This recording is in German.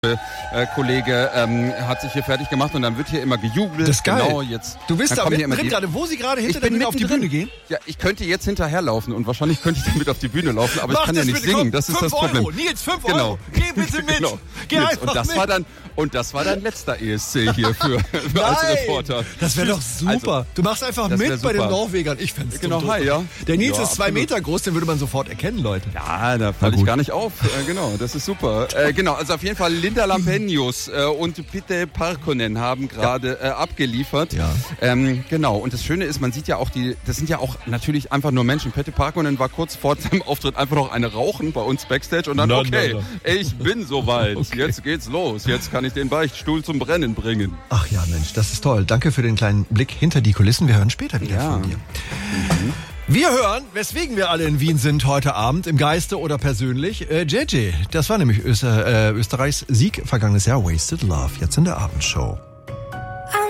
Kollege hat sich hier fertig gemacht und dann wird hier immer gejubelt. Das ist geil. Genau, jetzt, du bist da mittendrin gerade, wo sie gerade hinter der Bühne auf die Bühne gehen? Ja, ich könnte jetzt hinterherlaufen und wahrscheinlich könnte ich damit auf die Bühne laufen, aber ich kann ja nicht singen, das ist das Problem. Nils, 5 genau. Euro, geh bitte mit. Genau. Geh einfach Und das war dein letzter ESC hier für als Reporter. Das wäre doch super. Also, du machst einfach mit bei den Norwegern. Ich fände es genau, hi, ja. Der Nils ja, ist 2 Meter groß, den würde man sofort erkennen, Leute. Ja, da falle ich gar nicht auf. Genau, das ist super. Genau, also auf jeden Fall Linda Lampenius und Pete Parkkonen haben gerade abgeliefert. Ja. Genau, und das Schöne ist, man sieht ja auch das sind ja auch natürlich einfach nur Menschen. Pete Parkkonen war kurz vor seinem Auftritt einfach noch eine rauchen bei uns Backstage und dann, ich bin soweit. Okay. Jetzt geht's los. Jetzt kann ich den Beichtstuhl zum Brennen bringen. Ach ja, Mensch, das ist toll. Danke für den kleinen Blick hinter die Kulissen. Wir hören später wieder von dir. Wir hören, weswegen wir alle in Wien sind heute Abend, im Geiste oder persönlich. JJ, das war nämlich Österreichs Sieg vergangenes Jahr, Wasted Love, jetzt in der Abendshow.